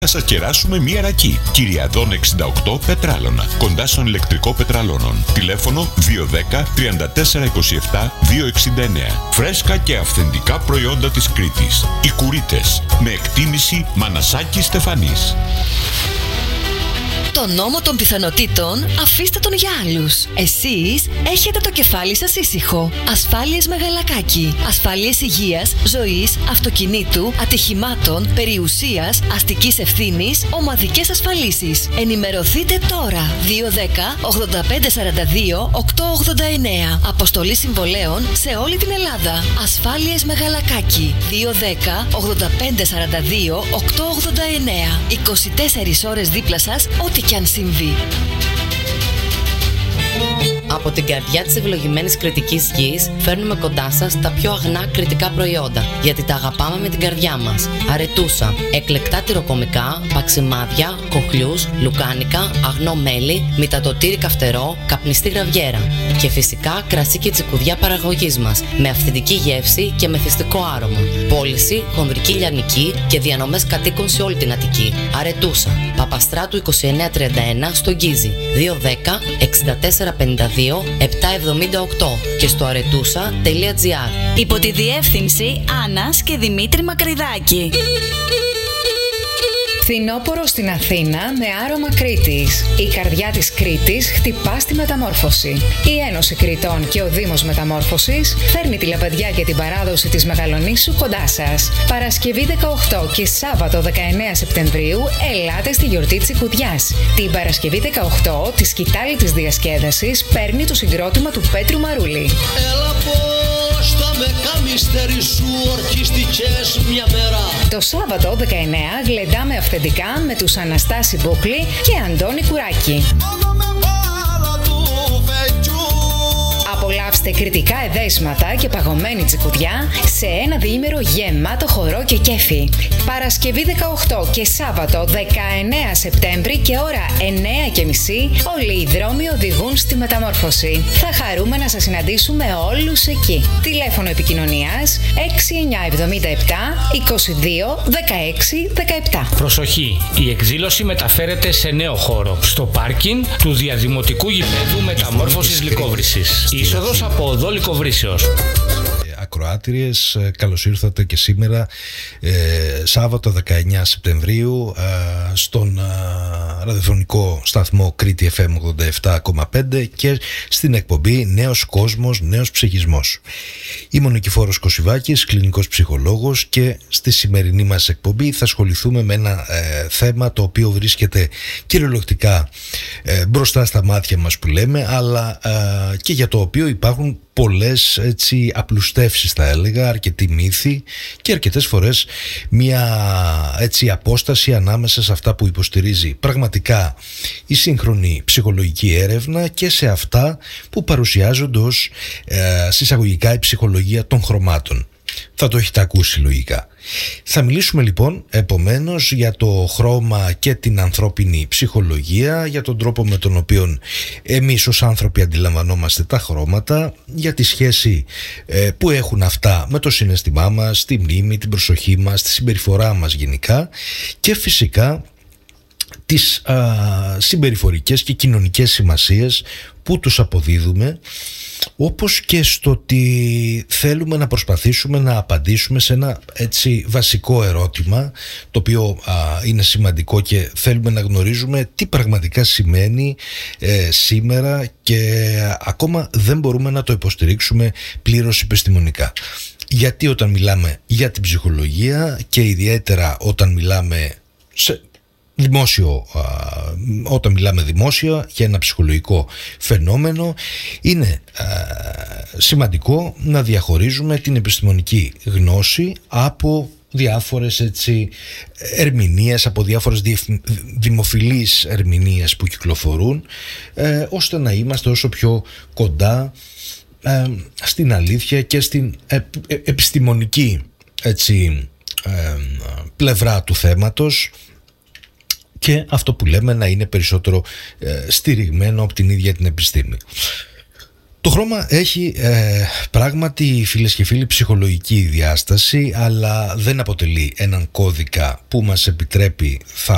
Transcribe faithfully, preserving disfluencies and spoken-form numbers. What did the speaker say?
Θα σας κεράσουμε μία ρακή. Κυριαδών εξήντα οκτώ Πετράλωνα, κοντά στον ηλεκτρικό Πετραλώνων. Τηλέφωνο δύο ένα μηδέν τριάντα τέσσερα είκοσι επτά διακόσια εξήντα εννέα. Φρέσκα και αυθεντικά προϊόντα της Κρήτης. Οι Κουρίτες. Με εκτίμηση Μανασάκη Στεφανής. Το νόμο των πιθανότητων αφήστε τον για άλλους. Εσείς έχετε το κεφάλι σας ήσυχο. Ασφάλειες Μεγαλακάκη. Ασφάλειες υγείας, ζωής, αυτοκινήτου, ατυχημάτων, περιουσίας, αστικής ευθύνης, ομαδικές ασφαλίσεις. Ενημερωθείτε τώρα. δύο ένα μηδέν ογδόντα πέντε σαράντα δύο οκτακόσια ογδόντα εννέα. Αποστολή συμβολέων σε όλη την Ελλάδα. Ασφάλειες Μεγαλακάκη. δύο ένα μηδέν ογδόντα πέντε σαράντα δύο οκτακόσια ογδόντα εννέα. είκοσι τέσσερις ώρες δίπλα σας, ό,τι κι αν συμβεί. Από την καρδιά της ευλογημένης κρητικής γης φέρνουμε κοντά σας τα πιο αγνά κρητικά προϊόντα, γιατί τα αγαπάμε με την καρδιά μας. Αρετούσα, εκλεκτά τυροκομικά, παξιμάδια, κοχλιούς, λουκάνικα, αγνό μέλι, μυτατοτήρι καυτερό, καπνιστή γραβιέρα. Και φυσικά κρασί και τσικουδιά παραγωγής μας, με αυθεντική γεύση και μεθυστικό άρωμα. Πώληση, χονδρική λιανική και διανομές κατοίκων σε όλη την Αττική. Αρετούσα, Παπαστράτου είκοσι εννέα τριάντα ένα στο Γκίζι, δύο ένα μηδέν εξήντα τέσσερα πενήντα δύο επτακόσια εβδομήντα οκτώ και στο αρετούσα τελεία τζι άρ. Υπό τη διεύθυνση Άννας και Δημήτρη Μακρυδάκη. Φθινόπωρο στην Αθήνα με άρωμα Κρήτης. Η καρδιά της Κρήτης χτυπά στη μεταμόρφωση. Η Ένωση Κρητών και ο Δήμος Μεταμόρφωσης φέρνει τη λαμπαδιά και την παράδοση της Μεγαλονήσου κοντά σας. Παρασκευή δεκαοκτώ και Σάββατο δεκαεννέα Σεπτεμβρίου ελάτε στη γιορτή Τσικουδιάς. Την Παρασκευή δεκαοκτώ τη σκητάλη της διασκέδασης παίρνει το συγκρότημα του Πέτρου Μαρούλη. Έλα πώς θα με καμιστερί σου ορκιστικές μια μέρα. Το Σάββατο δεκαεννέα γλεντάμε αυθεντικά με τους Αναστάση Μπούκλη και Αντώνη Κουράκη. Απολαύστε κρητικά εδέσματα και παγωμένη τσικουδιά σε ένα διήμερο γεμάτο χορό και κέφι. Παρασκευή δεκαοκτώ και Σάββατο δεκαεννέα Σεπτέμβρη και ώρα εννέα και μισή όλοι οι δρόμοι οδηγούν στη Μεταμόρφωση. Θα χαρούμε να σας συναντήσουμε όλους εκεί. Τηλέφωνο επικοινωνίας έξι εννιά εβδομήντα επτά είκοσι δύο δεκαέξι δεκαεπτά. Προσοχή! Η εκδήλωση μεταφέρεται σε νέο χώρο, στο πάρκινγκ του Διαδημοτικού Γηπέδου Μεταμόρφωσης Λυκόβρησης. Είσοδος από οδό Λυκοβρύσεως. Ακροάτριες, καλώς ήρθατε και σήμερα ε, Σάββατο δεκαεννέα Σεπτεμβρίου ε, στον ε, ραδιοφωνικό σταθμό Κρήτη εφ εμ ογδόντα επτά κόμμα πέντε και στην εκπομπή Νέος Κόσμος, Νέος Ψυχισμός. Είμαι ο Νικηφόρος Κωσιβάκης, κλινικός ψυχολόγος, και στη σημερινή μας εκπομπή θα ασχοληθούμε με ένα ε, θέμα το οποίο βρίσκεται κυριολεκτικά ε, μπροστά στα μάτια μας που λέμε, αλλά ε, και για το οποίο υπάρχουν πολλές έτσι απλουστεύσεις, θα έλεγα, αρκετοί μύθοι και αρκετές φορές μια έτσι απόσταση ανάμεσα σε αυτά που υποστηρίζει πραγματικά η σύγχρονη ψυχολογική έρευνα και σε αυτά που παρουσιάζονται ως ε, συσσαγωγικά η ψυχολογία των χρωμάτων. Θα το έχετε ακούσει λογικά. Θα μιλήσουμε λοιπόν επομένως για το χρώμα και την ανθρώπινη ψυχολογία, για τον τρόπο με τον οποίο εμείς ως άνθρωποι αντιλαμβανόμαστε τα χρώματα, για τη σχέση ε, που έχουν αυτά με το συναισθημά μας, τη μνήμη, την προσοχή μας, τη συμπεριφορά μας γενικά, και φυσικά τις α, συμπεριφορικές και κοινωνικές σημασίες που τους αποδίδουμε, όπως και στο ότι θέλουμε να προσπαθήσουμε να απαντήσουμε σε ένα έτσι βασικό ερώτημα, το οποίο α, είναι σημαντικό και θέλουμε να γνωρίζουμε τι πραγματικά σημαίνει ε, σήμερα, και ακόμα δεν μπορούμε να το υποστηρίξουμε πλήρως επιστημονικά. Γιατί όταν μιλάμε για την ψυχολογία και ιδιαίτερα όταν μιλάμε σε δημόσιο, όταν μιλάμε δημόσια για ένα ψυχολογικό φαινόμενο, είναι α, σημαντικό να διαχωρίζουμε την επιστημονική γνώση από διάφορες έτσι ερμηνείες, από διάφορες δημοφιλείς ερμηνείες που κυκλοφορούν, ε, ώστε να είμαστε όσο πιο κοντά ε, στην αλήθεια και στην ε, ε, επιστημονική έτσι, ε, πλευρά του θέματος, και αυτό που λέμε να είναι περισσότερο ε, στηριγμένο από την ίδια την επιστήμη. Το χρώμα έχει ε, πράγματι, φίλες και φίλοι, ψυχολογική διάσταση, αλλά δεν αποτελεί έναν κώδικα που μας επιτρέπει, θα